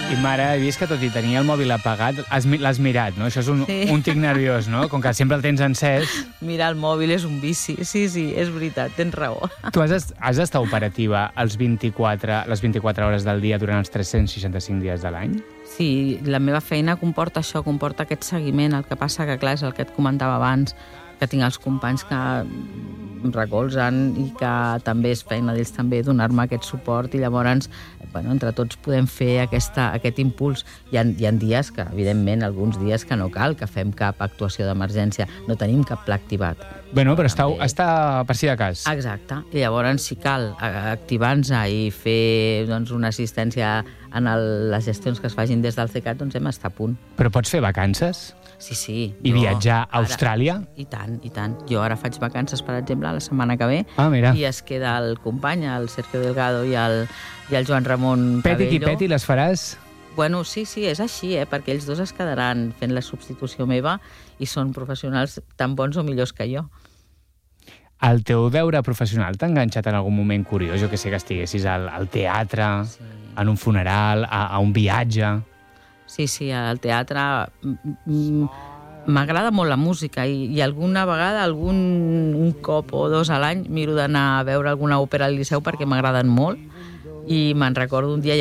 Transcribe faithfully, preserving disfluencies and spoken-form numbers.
I mare, he vist que tot i tenir el mòbil apagat, l'has mirat, no? Això és un, Sí. un tic nerviós, no? Com que sempre el tens encès. Mirar el mòbil és un vici. Sí, sí, és veritat, tens raó. Tu has, est- has d'estar operativa els vint-i-quatre, les vint-i-quatre hores del dia durant els tres-cents seixanta-cinc dies de l'any? Sí, la meva feina comporta això, comporta aquest seguiment. El que passa que, clar, és el que et comentava abans, que tinc els companys que em recolzen i que també és feina d'ells també donar-me aquest suport i llavors, bueno, entre tots podem fer aquesta, aquest impuls. Hi ha, hi ha dies que, evidentment, alguns dies que no cal que fem cap actuació d'emergència. No tenim cap pla activat. Bueno, però està, També. està per si de cas. Exacte. I llavors, si cal a- activar-nos i fer doncs, una assistència en el, les gestions que es facin des del CECAT, doncs hem d'estar a punt. Però pots fer vacances? Sí, sí. I jo viatjar a ara- Austràlia? I tant, i tant. Jo ara faig vacances, per exemple, la setmana que ve, Ah, mira. i es queda el company, el Sergio Delgado i el, i el Joan Ramon Petit i Cabello. peti les faràs? Bueno, sí, sí, és així, eh? Perquè ells dos es quedaran fent la substitució meva i són professionals tan bons o millors que jo. El teu deure professional t'ha enganxat en algun moment curiós? Jo que sé, que estiguessis al, al teatre, Sí. en un funeral, a, a un viatge... Sí, sí, al teatre mm, m'agrada molt la música i, i alguna vegada, algun un cop o dos a l'any, miro d'anar a veure alguna òpera al Liceu perquè m'agraden molt i me'n recordo un dia